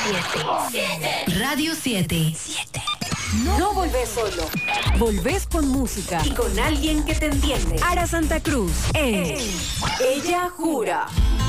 Radio 7. No volvés solo. Volvés con música y con alguien que te entiende. Ara Santa Cruz es Ella Jura.